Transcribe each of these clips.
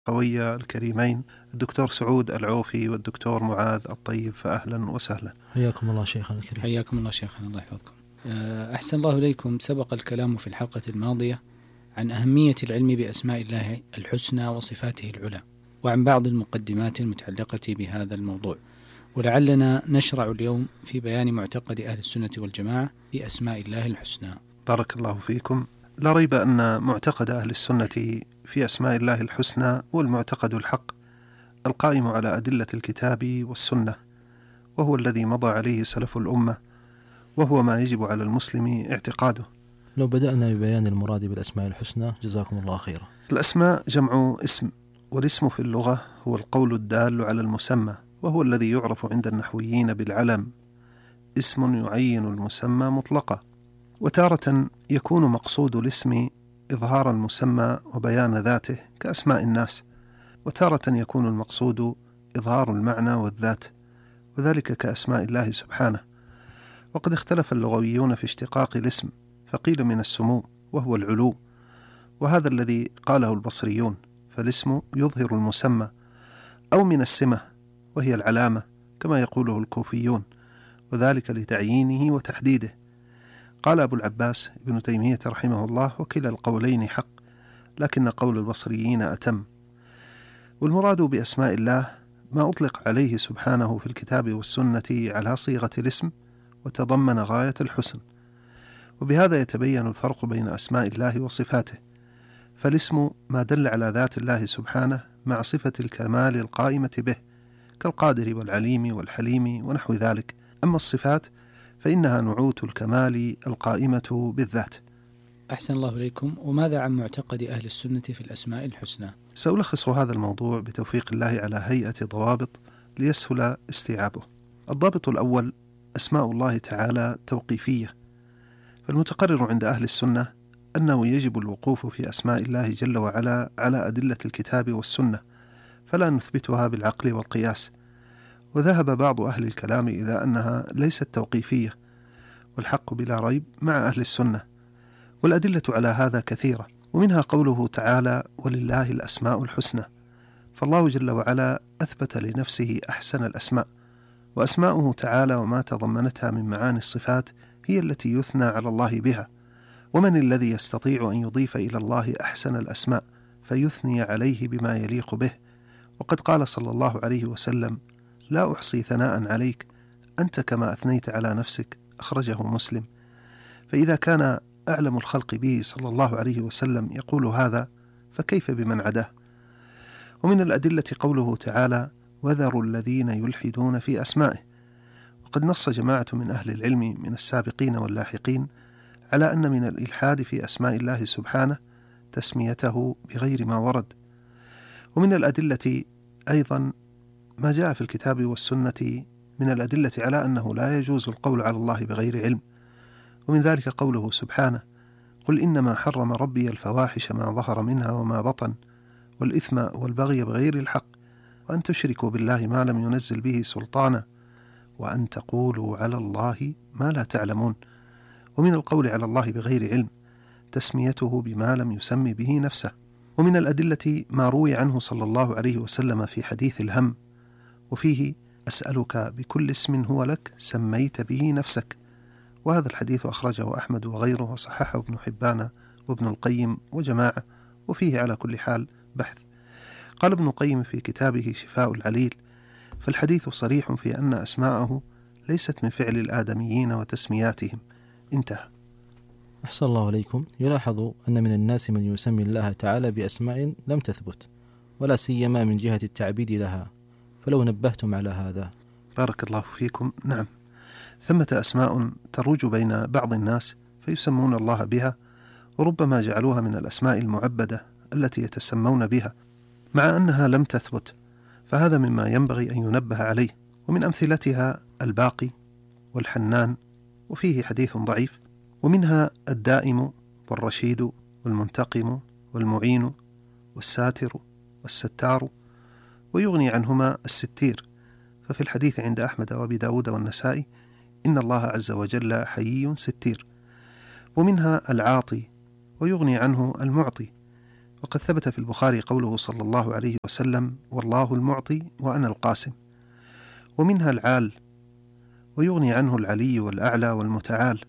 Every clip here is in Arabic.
خوي الكريمين الدكتور سعود العوفي والدكتور معاذ الطيب، فأهلا وسهلا. حياكم الله شيخنا الكريم. حياكم الله شيخنا، الله يحفظكم. أحسن الله إليكم. سبق الكلام في الحلقة الماضية عن أهمية العلم بأسماء الله الحسنى وصفاته العلى، وعن بعض المقدمات المتعلقة بهذا الموضوع، ولعلنا نشرع اليوم في بيان معتقد أهل السنة والجماعة بأسماء الله الحسنى. بارك الله فيكم. لا ريب أن معتقد أهل السنة في أسماء الله الحسنى هو المعتقد الحق القائم على أدلة الكتاب والسنة، وهو الذي مضى عليه سلف الأمة، وهو ما يجب على المسلم اعتقاده. لو بدأنا ببيان المراد بالأسماء الحسنى جزاكم الله خيرا. الأسماء جمع اسم، والاسم في اللغة هو القول الدال على المسمى، وهو الذي يعرف عند النحويين بالعلم، اسم يعين المسمى مطلقا. وتارة يكون مقصود الاسم إظهار المسمى وبيان ذاته كأسماء الناس، وتارة يكون المقصود إظهار المعنى والذات، وذلك كأسماء الله سبحانه. وقد اختلف اللغويون في اشتقاق الاسم، فقيل من السمو وهو العلو، وهذا الذي قاله البصريون، فالاسم يظهر المسمى، أو من السمة وهي العلامة كما يقوله الكوفيون، وذلك لتعيينه وتحديده. قال أبو العباس ابن تيمية رحمه الله: وكلا القولين حق، لكن قول البصريين أتم. والمراد بأسماء الله ما أطلق عليه سبحانه في الكتاب والسنة على صيغة الاسم، وتضمن غاية الحسن. وبهذا يتبين الفرق بين أسماء الله وصفاته، فالاسم ما دل على ذات الله سبحانه مع صفة الكمال القائمة به، كالقادر والعليم والحليم ونحو ذلك. أما الصفات فإنها نعوت الكمال القائمة بالذات. أحسن الله إليكم. وماذا عن معتقد أهل السنة في الأسماء الحسنى؟ سألخص هذا الموضوع بتوفيق الله على هيئة ضوابط ليسهل استيعابه. الضابط الأول: أسماء الله تعالى توقيفية، فالمتقرر عند أهل السنة أنه يجب الوقوف في أسماء الله جل وعلا على أدلة الكتاب والسنة، فلا نثبتها بالعقل والقياس. وذهب بعض أهل الكلام إلى أنها ليست توقيفية، والحق بلا ريب مع أهل السنة، والأدلة على هذا كثيرة، ومنها قوله تعالى: ولله الأسماء الحسنى، فالله جل وعلا أثبت لنفسه أحسن الأسماء، وأسماؤه تعالى وما تضمنتها من معاني الصفات هي التي يثنى على الله بها. ومن الذي يستطيع أن يضيف إلى الله أحسن الأسماء فيثني عليه بما يليق به؟ وقد قال صلى الله عليه وسلم: لا أحصي ثناء عليك أنت كما أثنيت على نفسك، أخرجه مسلم. فإذا كان أعلم الخلق به صلى الله عليه وسلم يقول هذا، فكيف بمن عداه؟ ومن الأدلة قوله تعالى: وذروا الذين يلحدون في أسمائه. وقد نص جماعة من أهل العلم من السابقين واللاحقين على أن من الإلحاد في أسماء الله سبحانه تسميته بغير ما ورد. ومن الأدلة أيضا ما جاء في الكتاب والسنة من الأدلة على أنه لا يجوز القول على الله بغير علم، ومن ذلك قوله سبحانه: قل إنما حرم ربي الفواحش ما ظهر منها وما بطن، والإثم والبغي بغير الحق، وأن تشركوا بالله ما لم ينزل به سلطانا، وأن تقولوا على الله ما لا تعلمون. ومن القول على الله بغير علم تسميته بما لم يسمي به نفسه. ومن الأدلة ما روي عنه صلى الله عليه وسلم في حديث الهم، وفيه: أسألك بكل اسم هو لك سميت به نفسك. وهذا الحديث أخرجه أحمد وغيره، وصححه ابن حبان وابن القيم وجماعة، وفيه على كل حال بحث. قال ابن القيم في كتابه شفاء العليل: فالحديث صريح في أن أسماءه ليست من فعل الآدميين وتسمياتهم. انتهى. أحسن الله عليكم. يلاحظ أن من الناس من يسمي الله تعالى بأسماء لم تثبت، ولا سيما من جهة التعبيد لها، فلو نبهتم على هذا. بارك الله فيكم. نعم، ثمة أسماء تروج بين بعض الناس فيسمون الله بها، وربما جعلوها من الأسماء المعبدة التي يتسمون بها، مع أنها لم تثبت، فهذا مما ينبغي أن ينبه عليه. ومن أمثلتها الباقي والحنان، وفيه حديث ضعيف. ومنها الدائم والرشيد والمنتقم والمعين والساتر والستار، ويغني عنهما الستير، ففي الحديث عند أحمد وأبي داود والنسائي: إن الله عز وجل حيي ستير. ومنها العاطي، ويغني عنه المعطي. وقد ثبت في البخاري قوله صلى الله عليه وسلم: والله المعطي وأنا القاسم. ومنها العال، ويغني عنه العلي والأعلى والمتعال.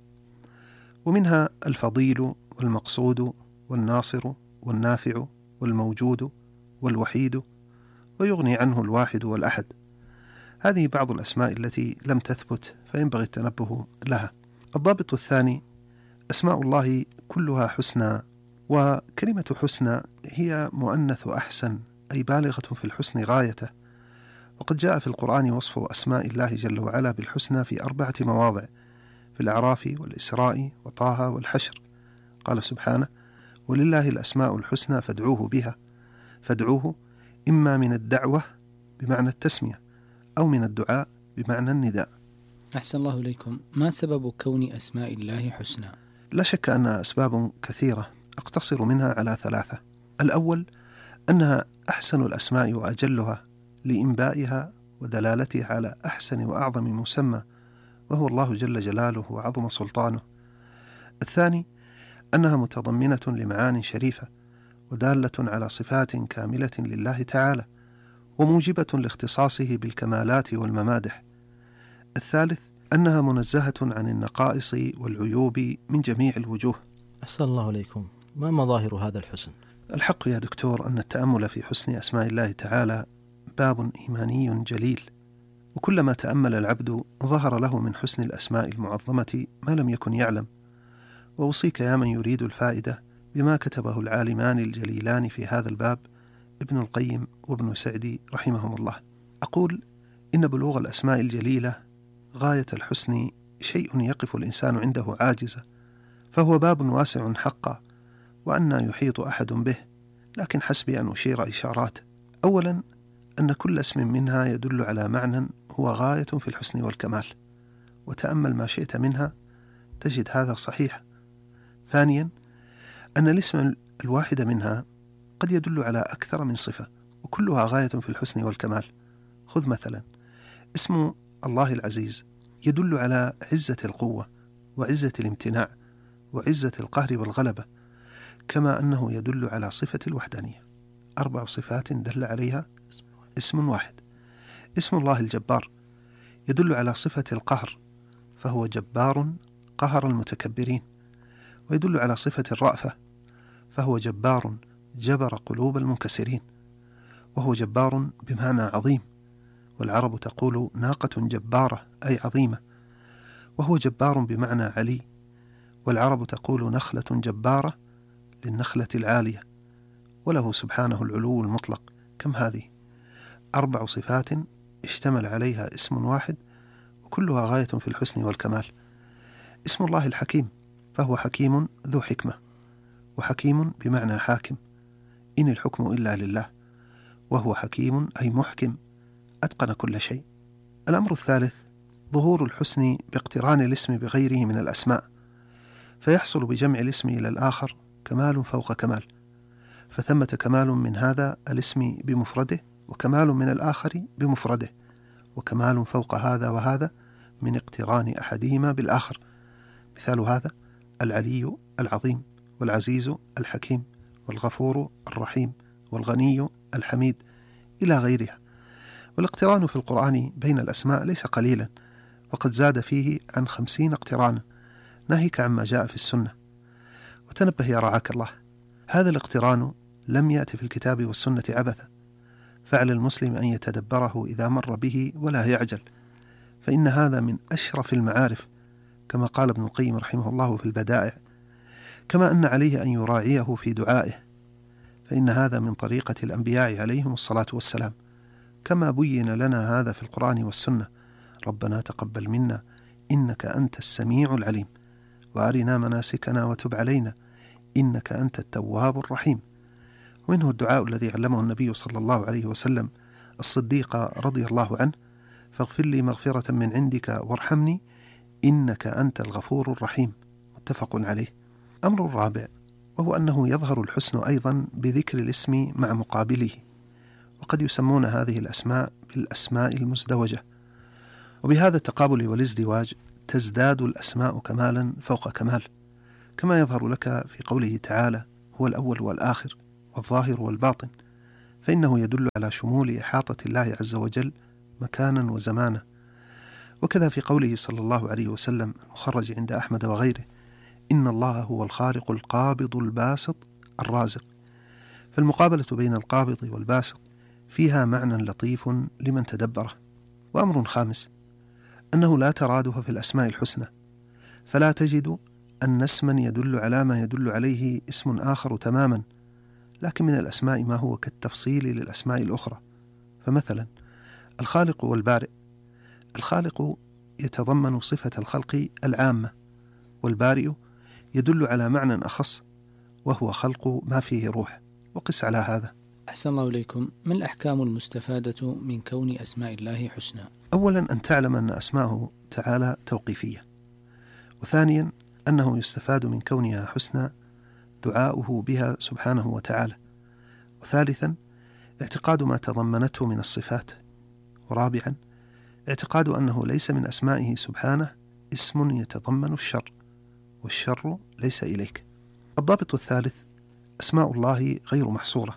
ومنها الفضيل والمقصود والناصر والنافع والموجود والوحيد، ويغني عنه الواحد والأحد. هذه بعض الأسماء التي لم تثبت فينبغي التنبه لها. الضابط الثاني: أسماء الله كلها حسنى، وكلمة حسنى هي مؤنث أحسن، أي بالغة في الحسن غايته. وقد جاء في القرآن وصف أسماء الله جل وعلا بالحسنى في 4 مواضع: في الأعراف والإسراء وطه والحشر. قال سبحانه: ولله الأسماء الحسنى فادعوه بها. فادعوه إما من الدعوة بمعنى التسمية، أو من الدعاء بمعنى النداء. أحسن الله إليكم. ما سبب كون أسماء الله حسنى؟ لا شك أنها أسباب كثيرة، أقتصر منها على 3. الأول أنها أحسن الأسماء وأجلها لإنبائها ودلالتها على أحسن وأعظم مسمى، وهو الله جل جلاله وعظم سلطانه. الثاني أنها متضمنة لمعان شريفة ودالة على صفات كاملة لله تعالى، وموجبة لاختصاصه بالكمالات والممادح. الثالث أنها منزهة عن النقائص والعيوب من جميع الوجوه. أحسن الله إليكم. ما مظاهر هذا الحسن؟ الحق يا دكتور أن التأمل في حسن أسماء الله تعالى باب إيماني جليل، وكلما تأمل العبد ظهر له من حسن الأسماء المعظمة ما لم يكن يعلم. وأوصيك يا من يريد الفائدة بما كتبه العالمان الجليلان في هذا الباب، ابن القيم وابن سعدي رحمهم الله. أقول: إن بلوغ الأسماء الجليلة غاية الحسن شيء يقف الإنسان عنده عاجزا، فهو باب واسع حقا، وأن يحيط أحد به، لكن حسبي أن أشير إشارات. أولا، أن كل اسم منها يدل على معنى هو غاية في الحسن والكمال، وتأمل ما شئت منها تجد هذا صحيح. ثانيا، أن الاسم الواحد منها قد يدل على أكثر من صفة، وكلها غاية في الحسن والكمال. خذ مثلا اسم الله العزيز، يدل على عزة القوة وعزة الامتناع وعزة القهر والغلبة، كما أنه يدل على صفة الوحدانية. 4 صفات دل عليها اسم واحد. اسم الله الجبار يدل على صفة القهر، فهو جبار قهر المتكبرين، ويدل على صفة الرأفة، فهو جبار جبر قلوب المنكسرين، وهو جبار بمعنى عظيم، والعرب تقول ناقة جبارة أي عظيمة. وهو جبار بمعنى علي، والعرب تقول نخلة جبارة للنخلة العالية. وله سبحانه العلو المطلق. كم هذه؟ 4 صفات اشتمل عليها اسم واحد، وكلها غاية في الحسن والكمال. اسم الله الحكيم، فهو حكيم ذو حكمة، وحكيم بمعنى حاكم، إن الحكم إلا لله، وهو حكيم أي محكم أتقن كل شيء. الأمر الثالث ظهور الحسن باقتران الاسم بغيره من الأسماء، فيحصل بجمع الاسم إلى الآخر كمال فوق كمال، فثمة كمال من هذا الاسم بمفرده، وكمال من الآخر بمفرده، وكمال فوق هذا وهذا من اقتران أحدهما بالآخر. مثال هذا: العلي العظيم، والعزيز الحكيم، والغفور الرحيم، والغني الحميد، إلى غيرها. والاقتران في القرآن بين الأسماء ليس قليلا، وقد زاد فيه عن 50 اقترانا، ناهيك عما جاء في السنة. وتنبه يا رعاك الله، هذا الاقتران لم يأتي في الكتاب والسنة عبثا، فعلى المسلم أن يتدبره إذا مر به ولا يعجل، فإن هذا من أشرف المعارف، كما قال ابن القيم رحمه الله في البدائع، كما أن عليه أن يراعيه في دعائه، فإن هذا من طريقة الأنبياء عليهم الصلاة والسلام، كما بين لنا هذا في القرآن والسنة: ربنا تقبل منا إنك أنت السميع العليم، وأرنا مناسكنا وتب علينا إنك أنت التواب الرحيم. ومنه الدعاء الذي علمه النبي صلى الله عليه وسلم الصديق رضي الله عنه: فاغفر لي مغفرة من عندك وارحمني إنك أنت الغفور الرحيم، متفق عليه. أمر الرابع وهو أنه يظهر الحسن أيضا بذكر الاسم مع مقابله، وقد يسمون هذه الأسماء بالأسماء المزدوجة، وبهذا التقابل والازدواج تزداد الأسماء كمالا فوق كمال، كما يظهر لك في قوله تعالى: هو الأول والآخر والظاهر والباطن، فإنه يدل على شمول إحاطة الله عز وجل مكانا وزمانا. وكذا في قوله صلى الله عليه وسلم المخرج عند أحمد وغيره: إن الله هو الخالق القابض الباسط الرازق. فالمقابلة بين القابض والباسط فيها معنى لطيف لمن تدبره. وأمر خامس أنه لا ترادف في الأسماء الحسنى، فلا تجد أن اسما يدل على ما يدل عليه اسم آخر تماما، لكن من الأسماء ما هو كالتفصيل للأسماء الأخرى. فمثلا الخالق والبارئ، الخالق يتضمن صفة الخلق العامة، والبارئ يدل على معنى أخص وهو خلق ما فيه روح. وقس على هذا. أحسن الله إليكم. ما الأحكام المستفادة من كون أسماء الله حسنى؟ أولا أن تعلم أن أسماءه تعالى توقيفية، وثانيا أنه يستفاد من كونها حسنى دعاؤه بها سبحانه وتعالى، وثالثا اعتقاد ما تضمنته من الصفات، ورابعا اعتقاد أنه ليس من أسمائه سبحانه اسم يتضمن الشر، والشر ليس إليك. الضابط الثالث أسماء الله غير محصورة،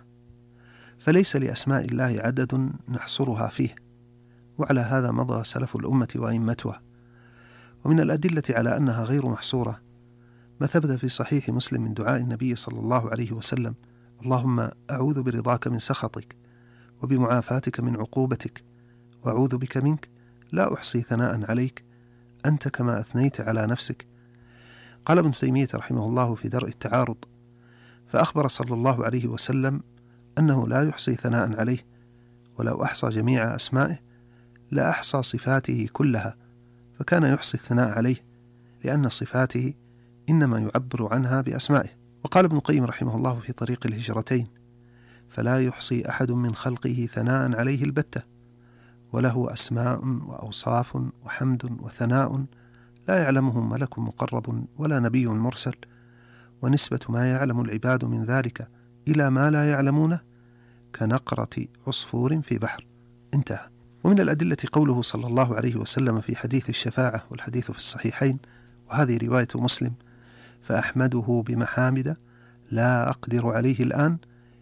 فليس لأسماء الله عدد نحصرها فيه، وعلى هذا مضى سلف الأمة وأئمتها. ومن الأدلة على أنها غير محصورة ما ثبت في صحيح مسلم من دعاء النبي صلى الله عليه وسلم: اللهم أعوذ برضاك من سخطك وبمعافاتك من عقوبتك وأعوذ بك منك لا أحصي ثناء عليك أنت كما أثنيت على نفسك. قال ابن تيمية رحمه الله في درء التعارض: فأخبر صلى الله عليه وسلم أنه لا يحصي ثناء عليه، ولو أحصى جميع أسمائه لا أحصى صفاته كلها، فكان يحصي الثناء عليه لأن صفاته إنما يعبر عنها بأسمائه. وقال ابن القيم رحمه الله في طريق الهجرتين: فلا يحصي أحد من خلقه ثناء عليه البتة، وله أسماء وأوصاف وحمد وثناء لا يعلمهم ملك مقرب ولا نبي مرسل، ونسبة ما يعلم العباد من ذلك إلى ما لا يعلمونه كنقرة عصفور في بحر. انتهى. ومن الأدلة قوله صلى الله عليه وسلم في حديث الشفاعة، والحديث في الصحيحين وهذه رواية مسلم: فأحمده بمحامد لا أقدر عليه الآن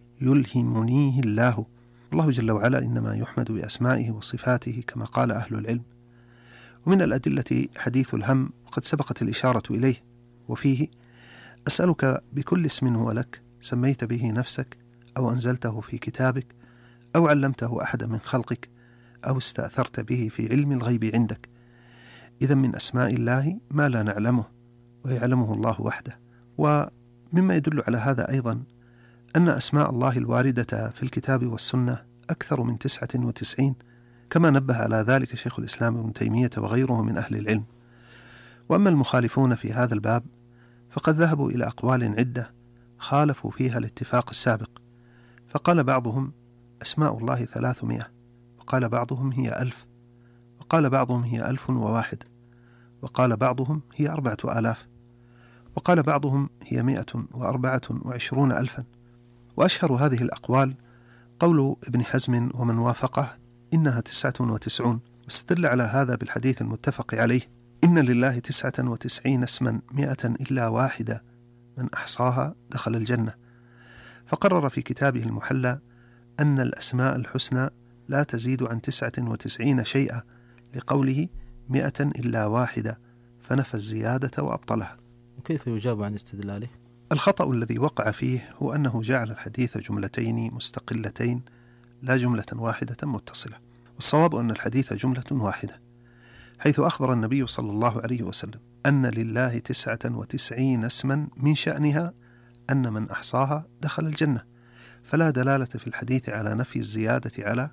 يلهمنيه الله. الله جل وعلا إنما يحمد بأسمائه وصفاته كما قال أهل العلم. ومن الأدلة حديث الهم، وقد سبقت الإشارة إليه، وفيه: أسألك بكل اسم هو لك سميت به نفسك أو أنزلته في كتابك أو علمته أحدا من خلقك أو استأثرت به في علم الغيب عندك. إذا من أسماء الله ما لا نعلمه ويعلمه الله وحده. ومما يدل على هذا أيضا أن أسماء الله الواردة في الكتاب والسنة أكثر من 99، كما نبه على ذلك شيخ الإسلام ابن تيمية وغيره من أهل العلم. وأما المخالفون في هذا الباب فقد ذهبوا إلى أقوال عدة خالفوا فيها الاتفاق السابق، فقال بعضهم أسماء الله 300، وقال بعضهم هي 1000، وقال بعضهم هي 1001، وقال بعضهم هي 4000، وقال بعضهم هي 124,000. وأشهر هذه الأقوال قول ابن حزم ومن وافقه إنها 99، واستدل على هذا بالحديث المتفق عليه: إن لله 99 اسما 100 إلا واحدة من أحصاها دخل الجنة. فقرر في كتابه المحلى أن الأسماء الحسنى لا تزيد عن 99 شيئا، لقوله 100 إلا واحدة، فنفى الزيادة وأبطلها. وكيف يجاب عن استدلاله؟ الخطأ الذي وقع فيه هو أنه جعل الحديث جملتين مستقلتين لا جملة واحدة متصلة، والصواب أن الحديث جملة واحدة، حيث أخبر النبي صلى الله عليه وسلم أن لله 99 اسما من شأنها أن من أحصاها دخل الجنة، فلا دلالة في الحديث على نفي الزيادة على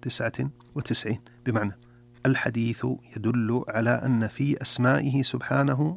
99، بمعنى الحديث يدل على أن في أسمائه سبحانه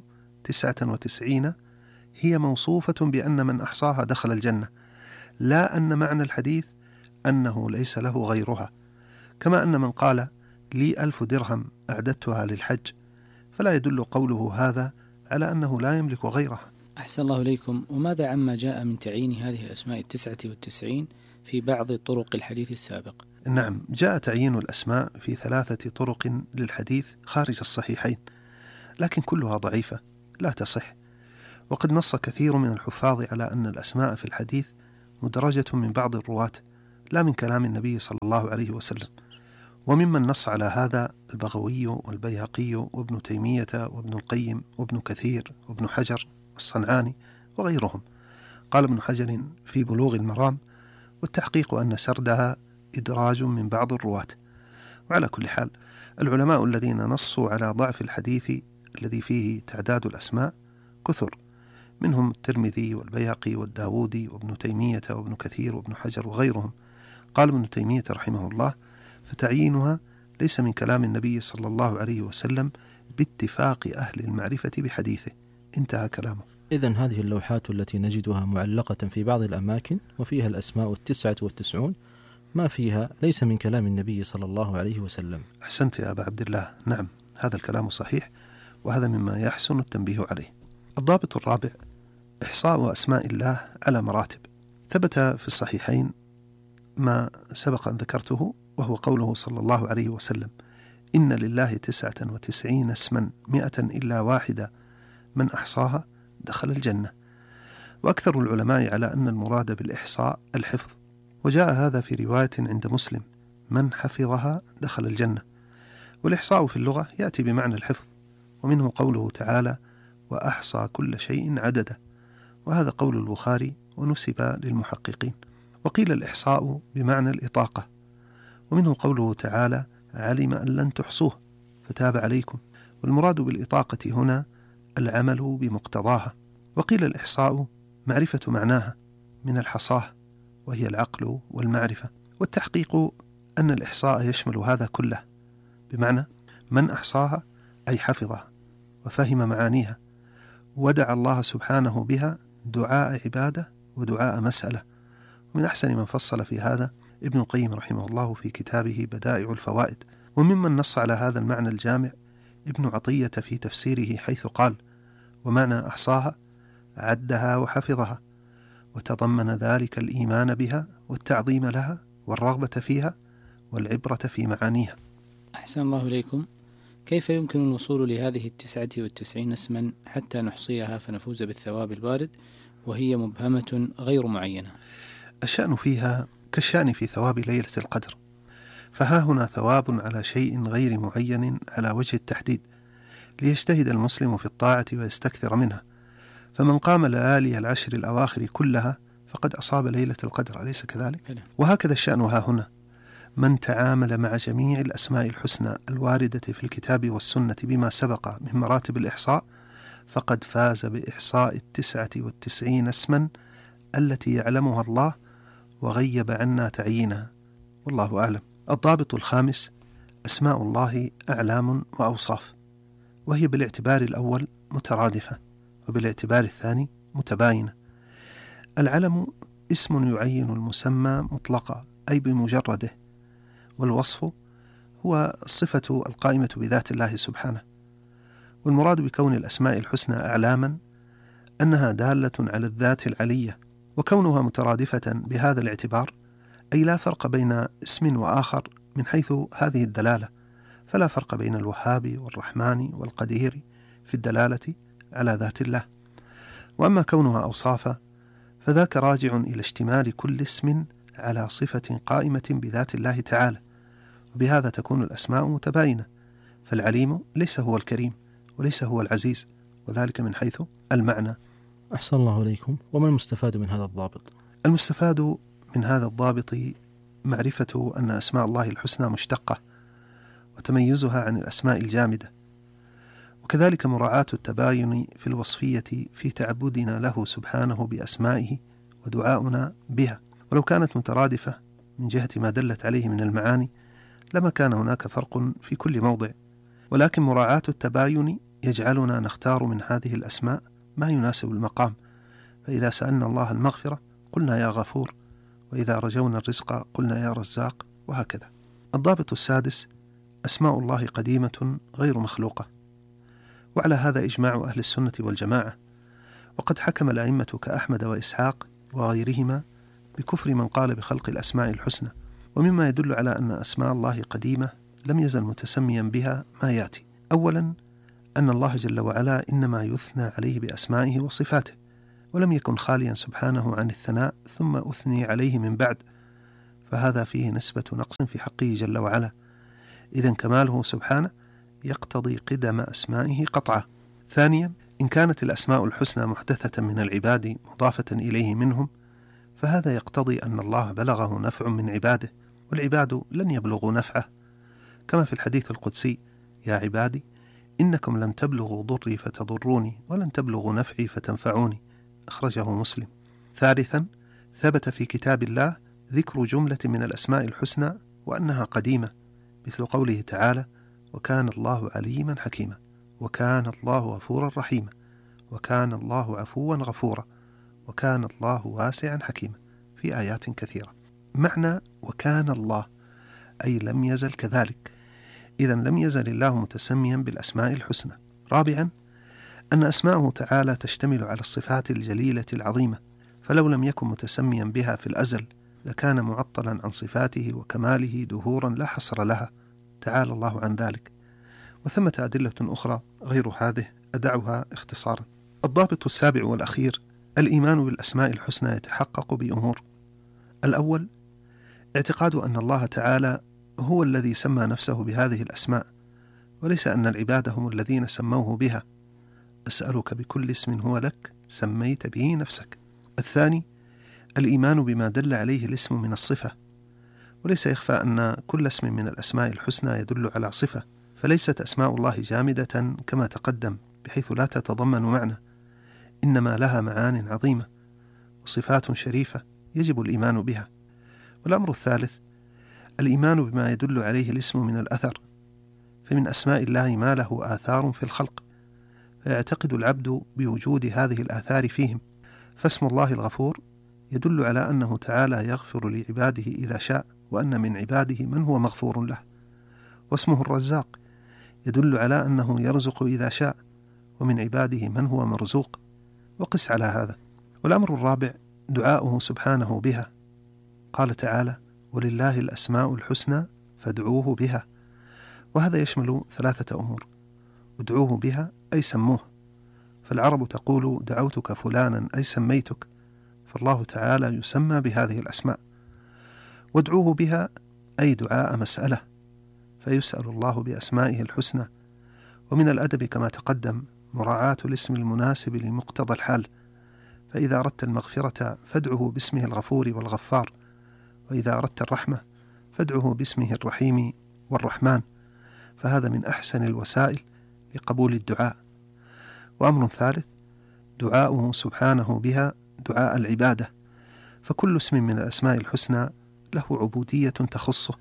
99 هي موصوفة بأن من أحصاها دخل الجنة، لا أن معنى الحديث أنه ليس له غيرها، كما أن من قال لي 1000 درهم أعددتها للحج، فلا يدل قوله هذا على أنه لا يملك غيرها. أحسن الله إليكم. وماذا عما جاء من تعيين هذه الأسماء 99 في بعض طرق الحديث السابق؟ نعم، جاء تعيين الأسماء في 3 طرق للحديث خارج الصحيحين، لكن كلها ضعيفة لا تصح. وقد نص كثير من الحفاظ على أن الأسماء في الحديث مدرجة من بعض الرواة لا من كلام النبي صلى الله عليه وسلم. وممن نص على هذا البغوي والبيهقي وابن تيمية وابن القيم وابن كثير وابن حجر والصنعاني وغيرهم. قال ابن حجر في بلوغ المرام: والتحقيق أن سردها إدراج من بعض الرواة. وعلى كل حال، العلماء الذين نصوا على ضعف الحديث الذي فيه تعداد الأسماء كثر، منهم الترمذي والبيهقي والداودي وابن تيمية وابن كثير وابن حجر وغيرهم. قال ابن تيمية رحمه الله: فتعيينها ليس من كلام النبي صلى الله عليه وسلم باتفاق أهل المعرفة بحديثه. انتهى كلامه. إذن هذه اللوحات التي نجدها معلقة في بعض الأماكن وفيها الأسماء 99 ما فيها ليس من كلام النبي صلى الله عليه وسلم. أحسنت يا أبا عبد الله، نعم هذا الكلام صحيح، وهذا مما يحسن التنبيه عليه. الضابط الرابع: إحصاء أسماء الله على مراتب. ثبت في الصحيحين ما سبق أن ذكرته، وهو قوله صلى الله عليه وسلم: إن لله 99 اسما 100 إلا واحدة من أحصاها دخل الجنة. وأكثر العلماء على أن المراد بالإحصاء الحفظ، وجاء هذا في رواية عند مسلم: من حفظها دخل الجنة. والإحصاء في اللغة يأتي بمعنى الحفظ، ومنه قوله تعالى: وأحصى كل شيء عددا، وهذا قول البخاري ونسب للمحققين. وقيل الإحصاء بمعنى الإطاقة، ومنه قوله تعالى: علم أن لن تحصوه فتاب عليكم. والمراد بالإطاقة هنا العمل بمقتضاها. وقيل الإحصاء معرفة معناها من الحصاه، وهي العقل والمعرفة. والتحقيق أن الإحصاء يشمل هذا كله، بمعنى من أحصاها أي حفظها وفهم معانيها، ودعا الله سبحانه بها دعاء عبادة ودعاء مسألة. ومن أحسن من فصل في هذا ابن القيم رحمه الله في كتابه بدائع الفوائد. وممن نص على هذا المعنى الجامع ابن عطية في تفسيره، حيث قال: ومعنى أحصاها عدها وحفظها، وتضمن ذلك الإيمان بها والتعظيم لها والرغبة فيها والعبرة في معانيها. أحسن الله إليكم. كيف يمكن الوصول لهذه 99 اسما حتى نحصيها فنفوز بالثواب الوارد وهي مبهمة غير معينة؟ الشأن فيها كالشأن في ثواب ليلة القدر، فها هنا ثواب على شيء غير معين على وجه التحديد، ليجتهد المسلم في الطاعة ويستكثر منها. فمن قام ليالي العشر الأواخر كلها فقد أصاب ليلة القدر، أليس كذلك؟ وهكذا الشأن ها هنا: من تعامل مع جميع الأسماء الحسنى الواردة في الكتاب والسنة بما سبق من مراتب الإحصاء فقد فاز بإحصاء 99 اسما التي يعلمها الله وغيب عنا تعيينها، والله أعلم. الضابط الخامس: أسماء الله أعلام وأوصاف، وهي بالاعتبار الأول مترادفة، وبالاعتبار الثاني متباينة. العلم اسم يعين المسمى مطلقا أي بمجرده، والوصف هو الصفة القائمة بذات الله سبحانه. والمراد بكون الأسماء الحسنى أعلاما أنها دالة على الذات العلية، وكونها مترادفة بهذا الاعتبار أي لا فرق بين اسم وآخر من حيث هذه الدلالة، فلا فرق بين الوهاب والرحمن والقدير في الدلالة على ذات الله. وأما كونها أوصافا فذاك راجع إلى اشتمال كل اسم على صفة قائمة بذات الله تعالى، وبهذا تكون الأسماء متباينة. فالعليم ليس هو الكريم وليس هو العزيز، وذلك من حيث المعنى. أحسن الله إليكم. وما المستفاد من هذا الضابط؟ المستفاد من هذا الضابط معرفة أن أسماء الله الحسنى مشتقة، وتميزها عن الأسماء الجامدة، وكذلك مراعاة التباين في الوصفية في تعبدنا له سبحانه بأسمائه ودعاؤنا بها. ولو كانت مترادفة من جهة ما دلت عليه من المعاني لما كان هناك فرق في كل موضع، ولكن مراعاة التباين يجعلنا نختار من هذه الأسماء ما يناسب المقام. فإذا سألنا الله المغفرة قلنا يا غفور، وإذا رجونا الرزق قلنا يا رزاق، وهكذا. الضابط السادس: أسماء الله قديمة غير مخلوقة، وعلى هذا إجماع أهل السنة والجماعة. وقد حكم الأئمة كأحمد وإسحاق وغيرهما بكفر من قال بخلق الأسماء الحسنى. ومما يدل على أن أسماء الله قديمة لم يزل متسميا بها ما يأتي: أولا أن الله جل وعلا إنما يثنى عليه بأسمائه وصفاته، ولم يكن خاليا سبحانه عن الثناء ثم أثني عليه من بعد، فهذا فيه نسبة نقص في حقه جل وعلا. إذن كماله سبحانه يقتضي قدم أسمائه قطعا. ثانيا، إن كانت الأسماء الحسنى محدثة من العباد مضافة إليه منهم، فهذا يقتضي أن الله بلغه نفع من عباده، والعباد لن يبلغوا نفعه، كما في الحديث القدسي: يا عبادي إنكم لن تبلغوا ضري فتضروني ولن تبلغوا نفعي فتنفعوني، أخرجه مسلم. ثالثا، ثبت في كتاب الله ذكر جملة من الأسماء الحسنى وأنها قديمة، مثل قوله تعالى: وكان الله عليما حكيما، وكان الله غفورا رحيما، وكان الله عفوا غفورا، وكان الله واسعا حكيما، في آيات كثيرة. معنى وكان الله أي لم يزل كذلك، إذن لم يزل الله متسميا بالأسماء الحسنى. رابعا، أن أسماءه تعالى تشتمل على الصفات الجليلة العظيمة، فلو لم يكن متسميا بها في الأزل لكان معطلا عن صفاته وكماله دهورا لا حصر لها، تعالى الله عن ذلك. وثمة أدلة أخرى غير هذه أدعها اختصارا. الضابط السابع والأخير: الإيمان بالأسماء الحسنى يتحقق بأمور. الأول، اعتقاد أن الله تعالى هو الذي سمى نفسه بهذه الأسماء، وليس أن العباد هم الذين سموه بها. أسألك بكل اسم هو لك سميت به نفسك. الثاني، الإيمان بما دل عليه الاسم من الصفة، وليس يخفى أن كل اسم من الأسماء الحسنى يدل على صفة، فليست أسماء الله جامدة كما تقدم بحيث لا تتضمن معنى، إنما لها معان عظيمة وصفات شريفة يجب الإيمان بها. والأمر الثالث، الإيمان بما يدل عليه الاسم من الأثر، فمن أسماء الله ما له آثار في الخلق، فيعتقد العبد بوجود هذه الآثار فيهم. فاسم الله الغفور يدل على أنه تعالى يغفر لعباده إذا شاء، وأن من عباده من هو مغفور له. واسمه الرزاق يدل على أنه يرزق إذا شاء، ومن عباده من هو مرزوق، وقس على هذا. والأمر الرابع دعاؤه سبحانه بها، قال تعالى: ولله الأسماء الحسنى فادعوه بها، وهذا يشمل ثلاثة أمور: ادعوه بها أي سموه، فالعرب تقول دعوتك فلانا أي سميتك، فالله تعالى يسمى بهذه الأسماء. وادعوه بها أي دعاء مسألة، فيسأل الله بأسمائه الحسنى. ومن الأدب كما تقدم مراعاة الاسم المناسب لمقتضى الحال، فإذا أردت المغفرة فادعه باسمه الغفور والغفار، وإذا أردت الرحمة فادعه باسمه الرحيم والرحمن، فهذا من أحسن الوسائل لقبول الدعاء. وأمر ثالث، دعاؤه سبحانه بها دعاء العبادة، فكل اسم من الأسماء الحسنى له عبودية تخصه،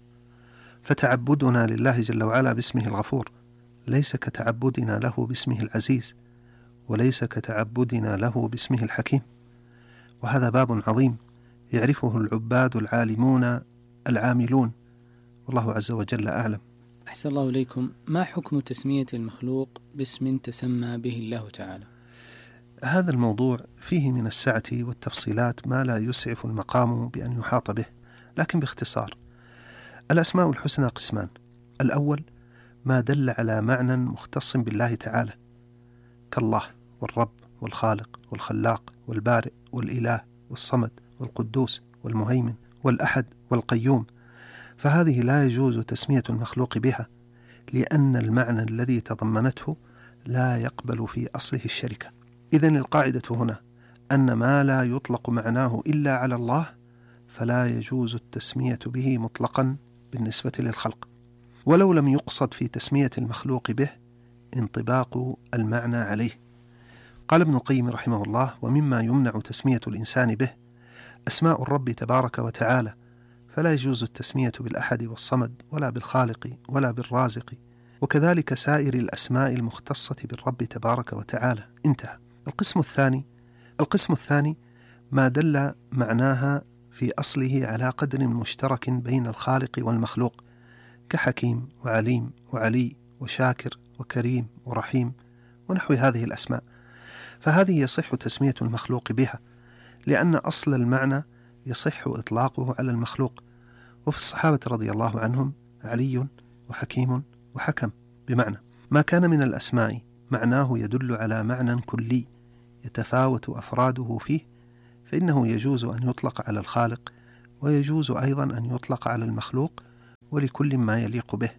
فتعبدنا لله جل وعلا باسمه الغفور ليس كتعبدنا له باسمه العزيز، وليس كتعبدنا له باسمه الحكيم، وهذا باب عظيم يعرفه العباد العالمون العاملون، والله عز وجل أعلم. أحسن الله إليكم. ما حكم تسمية المخلوق باسم تسمى به الله تعالى؟ هذا الموضوع فيه من السعة والتفصيلات ما لا يسعف المقام بأن يحاط به، لكن باختصار: الأسماء الحسنى قسمان: الأول ما دل على معنى مختص بالله تعالى، كالله والرب والخالق والخلاق والبارئ والإله والصمد والقدوس والمهيمن والأحد والقيوم، فهذه لا يجوز تسمية المخلوق بها، لأن المعنى الذي تضمنته لا يقبل في أصله الشركة. إذن القاعدة هنا أن ما لا يطلق معناه إلا على الله فلا يجوز التسمية به مطلقا بالنسبة للخلق، ولو لم يقصد في تسمية المخلوق به انطباق المعنى عليه. قال ابن القيم رحمه الله: ومما يمنع تسمية الإنسان به أسماء الرب تبارك وتعالى، فلا يجوز التسمية بالأحد والصمد ولا بالخالق ولا بالرازق، وكذلك سائر الأسماء المختصة بالرب تبارك وتعالى. انتهى. القسم الثاني ما دل معناها في أصله على قدر مشترك بين الخالق والمخلوق، كحكيم وعليم وعلي وشاكر وكريم ورحيم ونحو هذه الأسماء، فهذه يصح تسمية المخلوق بها، لأن أصل المعنى يصح إطلاقه على المخلوق. وفي الصحابة رضي الله عنهم علي وحكيم وحكم، بمعنى ما كان من الأسماء معناه يدل على معنى كلي يتفاوت أفراده فيه، فإنه يجوز أن يطلق على الخالق، ويجوز أيضا أن يطلق على المخلوق، ولكل ما يليق به.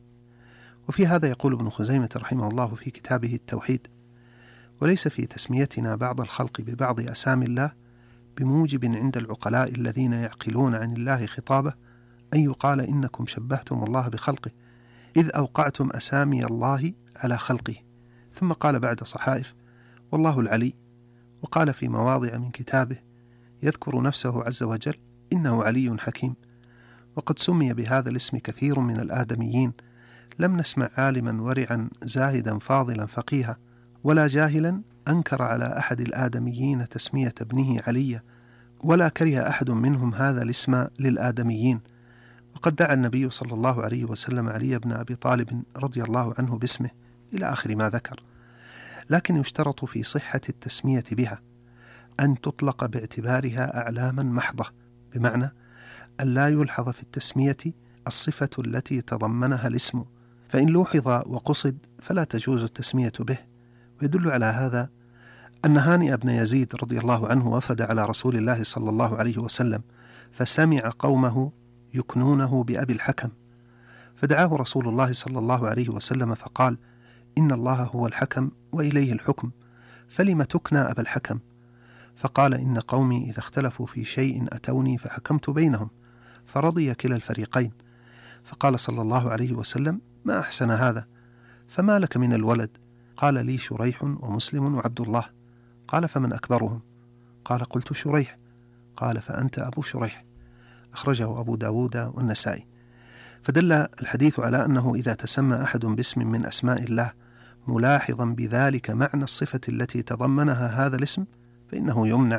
وفي هذا يقول ابن خزيمة رحمه الله في كتابه التوحيد: وليس في تسميتنا بعض الخلق ببعض أسامي الله بموجب عند العقلاء الذين يعقلون عن الله خطابه أن يقال إنكم شبهتم الله بخلقه، إذ أوقعتم أسامي الله على خلقه. ثم قال بعد صحائف: والله العلي. وقال في مواضع من كتابه يذكر نفسه عز وجل: إنه علي حكيم. وقد سمي بهذا الاسم كثير من الآدميين، لم نسمع عالما ورعا زاهدا فاضلا فقيها ولا جاهلا أنكر على أحد الآدميين تسمية ابنه علي، ولا كره أحد منهم هذا الاسم للآدميين. وقد دعا النبي صلى الله عليه وسلم علي بن أبي طالب رضي الله عنه باسمه إلى آخر ما ذكر. لكن يشترط في صحة التسمية بها أن تطلق باعتبارها أعلاما محضة، بمعنى أن لا يلحظ في التسمية الصفة التي تضمنها الاسم، فإن لوحظ وقصد فلا تجوز التسمية به. ويدل على هذا أن هانئ بن يزيد رضي الله عنه وفد على رسول الله صلى الله عليه وسلم، فسمع قومه يكنونه بأبي الحكم، فدعاه رسول الله صلى الله عليه وسلم فقال: إن الله هو الحكم وإليه الحكم، فلم تكنى أبا الحكم؟ فقال: إن قومي إذا اختلفوا في شيء أتوني فحكمت بينهم، فرضي كلا الفريقين. فقال صلى الله عليه وسلم: ما أحسن هذا، فما لك من الولد؟ قال: لي شريح ومسلم وعبد الله. قال: فمن أكبرهم؟ قال: قلت شريح. قال: فأنت أبو شريح. أخرجه أبو داود والنسائي. فدل الحديث على أنه إذا تسمى أحد باسم من أسماء الله ملاحظا بذلك معنى الصفة التي تضمنها هذا الاسم فإنه يمنع،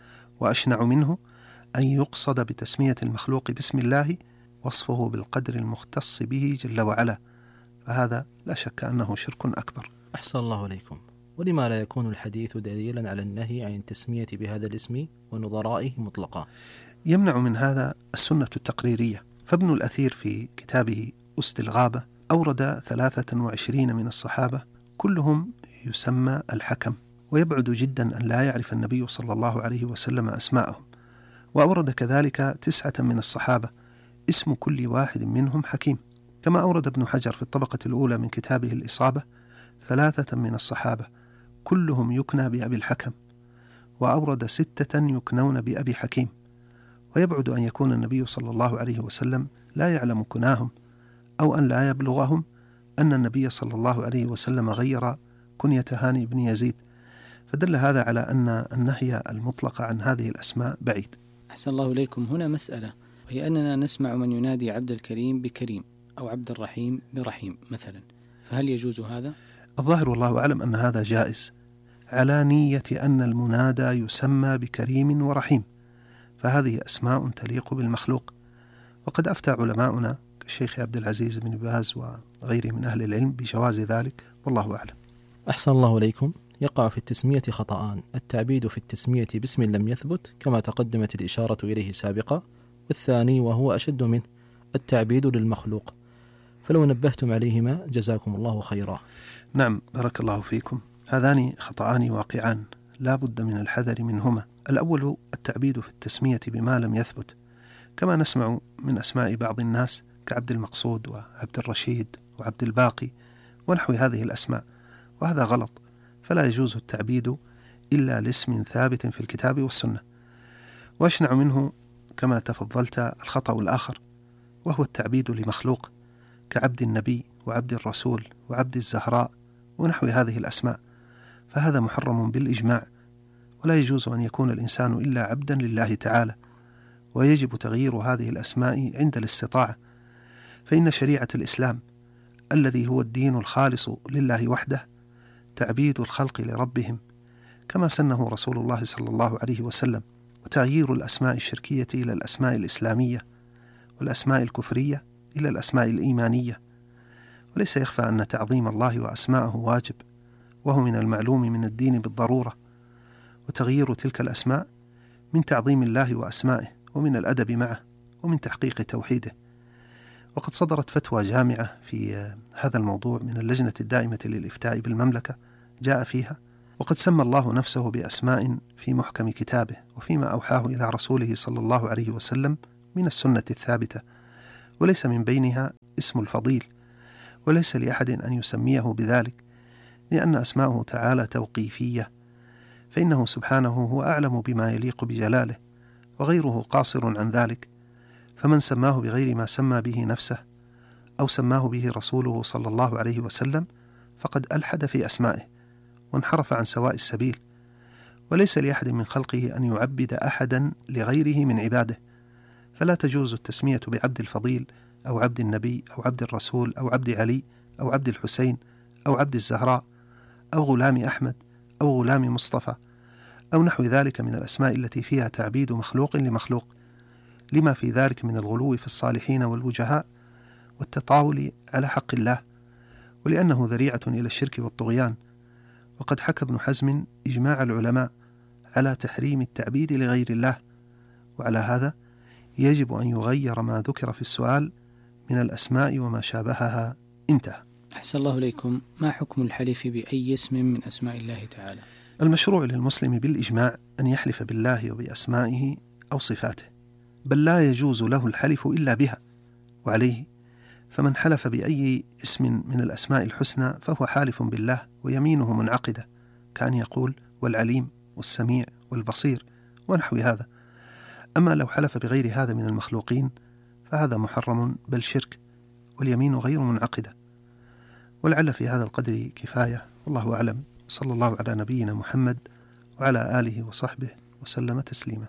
وأشنع منه أن يقصد بتسمية المخلوق باسم الله وصفه بالقدر المختص به جل وعلا، فهذا لا شك أنه شرك أكبر. أحسن الله إليكم. ولما لا يكون الحديث دليلا على النهي عن التسمية بهذا الاسم ونظرائه مطلقا؟ يمنع من هذا السنة التقريرية، فابن الأثير في كتابه أسد الغابة أورد 23 من الصحابة كلهم يسمى الحكم، ويبعد جدا أن لا يعرف النبي صلى الله عليه وسلم أسماءهم. وأورد كذلك 9 من الصحابة اسم كل واحد منهم حكيم، كما أورد ابن حجر في الطبقة الأولى من كتابه الإصابة 3 من الصحابة كلهم يكنى بأبي الحكم، وأورد 6 يكنون بأبي حكيم. ويبعد أن يكون النبي صلى الله عليه وسلم لا يعلم كناهم، أو أن لا يبلغهم أن النبي صلى الله عليه وسلم غير كنية هانئ بن يزيد، فدل هذا على أن النهي المطلق عن هذه الأسماء بعيد. أحسن الله إليكم. هنا مسألة، وهي أننا نسمع من ينادي عبد الكريم بكريم أو عبد الرحيم برحيم مثلا، فهل يجوز هذا؟ الظاهر والله أعلم أن هذا جائز على نية أن المنادى يسمى بكريم ورحيم، فهذه أسماء تليق بالمخلوق. وقد أفتى علماؤنا كالشيخ عبد العزيز بن باز وغيره من أهل العلم بجواز ذلك، والله أعلم. أحسن الله إليكم. يقع في التسمية خطأان: التعبيد في التسمية باسم لم يثبت كما تقدمت الإشارة إليه سابقا، والثاني وهو أشد منه التعبيد للمخلوق، فلو نبهتم عليهما جزاكم الله خيرا. نعم، بارك الله فيكم. هذان خطأان واقعان لا بد من الحذر منهما. الأول التعبيد في التسمية بما لم يثبت، كما نسمع من أسماء بعض الناس كعبد المقصود وعبد الرشيد وعبد الباقي ونحو هذه الأسماء، وهذا غلط، فلا يجوز التعبيد إلا لاسم ثابت في الكتاب والسنة. وأشنع منه كما تفضلت الخطأ الآخر، وهو التعبيد لمخلوق كعبد النبي وعبد الرسول وعبد الزهراء ونحو هذه الأسماء، فهذا محرم بالإجماع، ولا يجوز أن يكون الإنسان إلا عبدا لله تعالى، ويجب تغيير هذه الأسماء عند الاستطاعة، فإن شريعة الإسلام الذي هو الدين الخالص لله وحده تعبيد الخلق لربهم كما سنه رسول الله صلى الله عليه وسلم، وتغيير الأسماء الشركية إلى الأسماء الإسلامية، والأسماء الكفرية إلى الأسماء الإيمانية. وليس يخفى أن تعظيم الله وأسماءه واجب، وهو من المعلوم من الدين بالضرورة، وتغيير تلك الأسماء من تعظيم الله وأسمائه ومن الأدب معه ومن تحقيق توحيده. وقد صدرت فتوى جامعة في هذا الموضوع من اللجنة الدائمة للإفتاء بالمملكة، جاء فيها وقد سمى الله نفسه بأسماء في محكم كتابه وفيما أوحاه إلى رسوله صلى الله عليه وسلم من السنة الثابتة، وليس من بينها اسم الفضيل، وليس لأحد أن يسميه بذلك، لأن أسماءه تعالى توقيفية، فإنه سبحانه هو أعلم بما يليق بجلاله، وغيره قاصر عن ذلك. فمن سماه بغير ما سمى به نفسه أو سماه به رسوله صلى الله عليه وسلم فقد ألحد في أسمائه وانحرف عن سواء السبيل، وليس لأحد من خلقه أن يعبد أحدا لغيره من عباده، فلا تجوز التسمية بعبد الفضيل أو عبد النبي أو عبد الرسول أو عبد علي أو عبد الحسين أو عبد الزهراء أو غلام أحمد أو غلام مصطفى أو نحو ذلك من الأسماء التي فيها تعبيد مخلوق لمخلوق، لما في ذلك من الغلو في الصالحين والوجهاء والتطاول على حق الله، ولأنه ذريعة إلى الشرك والطغيان. وقد حكى ابن حزم إجماع العلماء على تحريم التعبيد لغير الله، وعلى هذا يجب أن يغير ما ذكر في السؤال من الأسماء وما شابهها. انتهى. أحسن الله إليكم. ما حكم الحلف بأي اسم من أسماء الله تعالى؟ المشروع للمسلم بالإجماع أن يحلف بالله وبأسمائه أو صفاته، بل لا يجوز له الحلف إلا بها، وعليه فمن حلف بأي اسم من الأسماء الحسنى فهو حالف بالله ويمينه منعقدة، كأن يقول والعليم والسميع والبصير ونحو هذا. أما لو حلف بغير هذا من المخلوقين فهذا محرم بل شرك، واليمين غير منعقدة. ولعل في هذا القدر كفاية، والله أعلم. صلى الله على نبينا محمد وعلى آله وصحبه وسلم تسليما.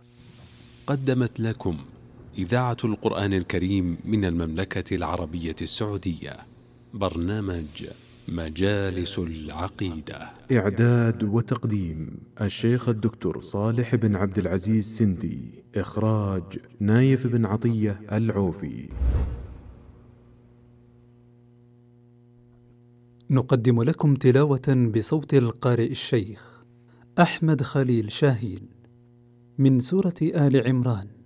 قدمت لكم إذاعة القرآن الكريم من المملكة العربية السعودية برنامج مجالس العقيدة. إعداد وتقديم الشيخ الدكتور صالح بن عبد العزيز سندي. إخراج نايف بن عطية العوفي. نقدم لكم تلاوة بصوت القارئ الشيخ أحمد خليل شاهين من سورة آل عمران